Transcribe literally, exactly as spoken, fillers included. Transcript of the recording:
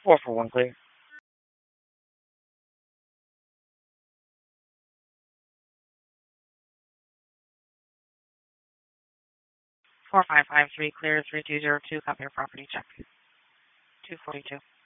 Four for one clear. Four five five three clear. Three two zero two. Copy your property check. Two forty two.